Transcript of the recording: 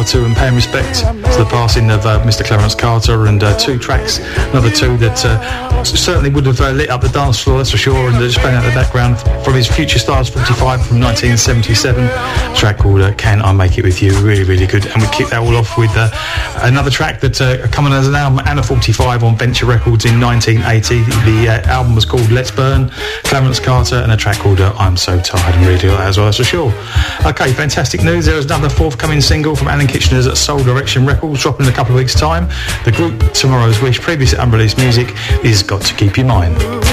to and paying respect to the passing of Mr. Clarence Carter, and two tracks, another two that certainly would have lit up the dance floor, that's for sure, and just playing out the background from his Future Stars 45 from 1977, a track called Can I Make It With You, really, really good. And we kick that all off with another track that coming as an album, Anna 45 on Venture Records in 1980. The album was called Let's Burn, Clarence Carter, and a track called I'm So Tired, and really do that as well, that's for sure. Okay, fantastic news. There is another forthcoming single from Alan Kitchener's at Soul Direction Records, dropping in a couple of weeks' time. The group Tomorrow's Wish, previously unreleased music, is Got to Keep Your Mind.